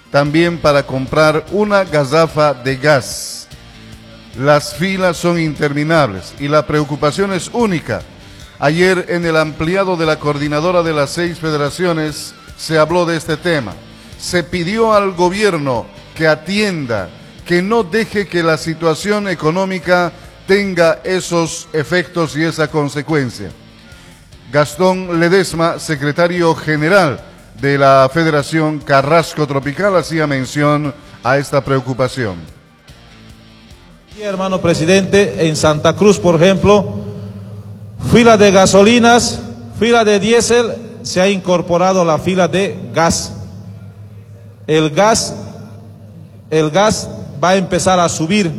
también para comprar una garrafa de gas. Las filas son interminables y la preocupación es única. Ayer en el ampliado de la coordinadora de las 6 federaciones se habló de este tema. Se pidió al gobierno que atienda, que no deje que la situación económica tenga esos efectos y esa consecuencia. Gastón Ledesma, secretario general de la Federación Carrasco Tropical, hacía mención a esta preocupación. Sí, hermano presidente, en Santa Cruz, por ejemplo, fila de gasolinas, fila de diésel, se ha incorporado la fila de gas. El gas va a empezar a subir.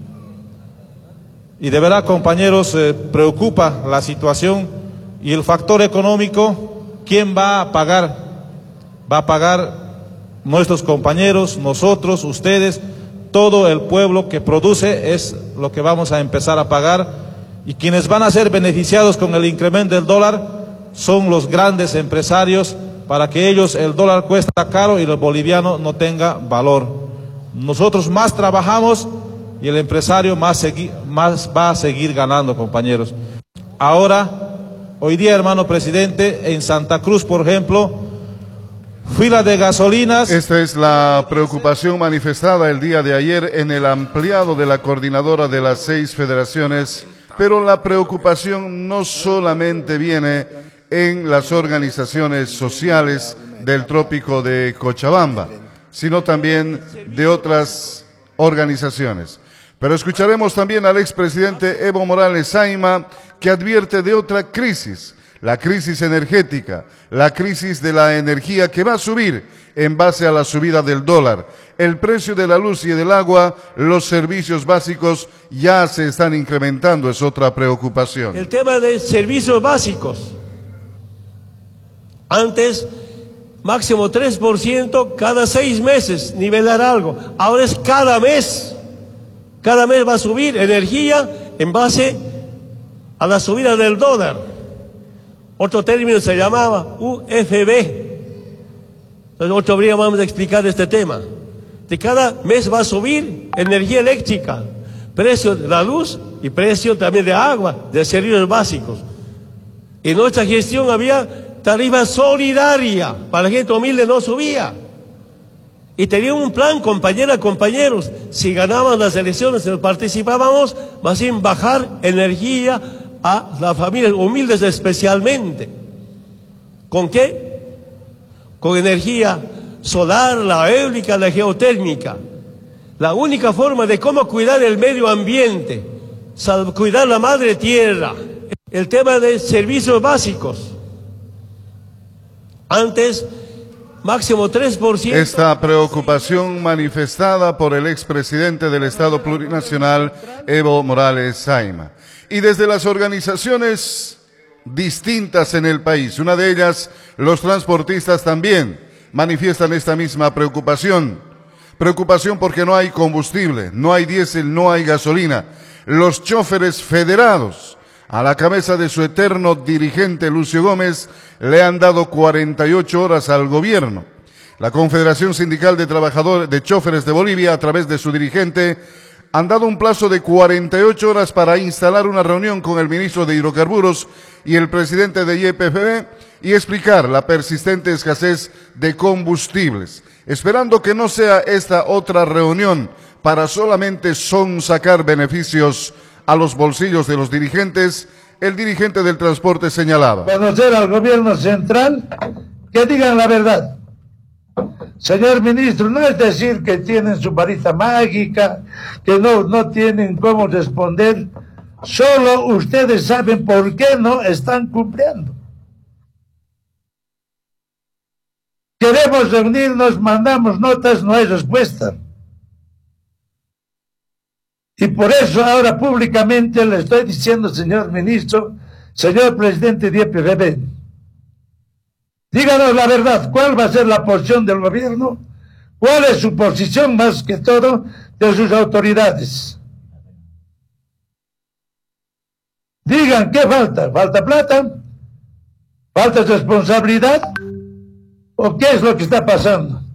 Y de verdad, compañeros, preocupa la situación y el factor económico. ¿Quién va a pagar? Va a pagar nuestros compañeros, nosotros, ustedes, todo el pueblo que produce es lo que vamos a empezar a pagar. Y quienes van a ser beneficiados con el incremento del dólar son los grandes empresarios, para que ellos el dólar cuesta caro y el boliviano no tenga valor. Nosotros más trabajamos y el empresario más va a seguir ganando, compañeros. Ahora, hoy día, hermano presidente, en Santa Cruz, por ejemplo, fila de gasolinas. Esta es la preocupación manifestada el día de ayer en el ampliado de la coordinadora de las 6 federaciones, pero la preocupación no solamente viene en las organizaciones sociales del trópico de Cochabamba, sino también de otras organizaciones. Pero escucharemos también al expresidente Evo Morales Saima, que advierte de otra crisis, la crisis energética, la crisis de la energía que va a subir en base a la subida del dólar. El precio de la luz y del agua, los servicios básicos ya se están incrementando, es otra preocupación. El tema de servicios básicos. Antes, máximo 3% cada 6 meses, nivelar algo. Ahora es cada mes. Cada mes va a subir energía en base a la subida del dólar. Otro término se llamaba UFB. Entonces, otro día vamos a explicar este tema. De cada mes va a subir energía eléctrica, precio de la luz y precio también de agua, de servicios básicos. En nuestra gestión había tarifa solidaria, para la gente humilde no subía. Y tenía un plan, compañeros, si ganaban las elecciones, si participábamos, más bien bajar energía a las familias humildes especialmente. ¿Con qué? Con energía solar, la eólica, la geotérmica. La única forma de cómo cuidar el medio ambiente, cuidar la madre tierra. El tema de servicios básicos. Antes, máximo 3%. Esta preocupación manifestada por el expresidente del Estado Plurinacional, Evo Morales Saima. Y desde las organizaciones distintas en el país, una de ellas, los transportistas también manifiestan esta misma preocupación. Preocupación porque no hay combustible, no hay diésel, no hay gasolina. Los choferes federados, a la cabeza de su eterno dirigente Lucio Gómez, le han dado 48 horas al gobierno. La Confederación Sindical de Trabajadores de Choferes de Bolivia, a través de su dirigente, han dado un plazo de 48 horas para instalar una reunión con el ministro de Hidrocarburos y el presidente de YPFB y explicar la persistente escasez de combustibles, esperando que no sea esta otra reunión para solamente sonsacar beneficios a los bolsillos de los dirigentes. El dirigente del transporte señalaba: conocer al gobierno central, que digan la verdad. Señor ministro, no es decir que tienen su varita mágica, que no tienen cómo responder. Solo ustedes saben por qué no están cumpliendo. Queremos reunirnos, mandamos notas, no hay respuesta. Y por eso ahora públicamente le estoy diciendo, señor ministro, señor presidente de YPFB, díganos la verdad, ¿cuál va a ser la posición del gobierno? ¿Cuál es su posición más que todo de sus autoridades? Digan, ¿qué falta? ¿Falta plata? ¿Falta responsabilidad? ¿O qué es lo que está pasando?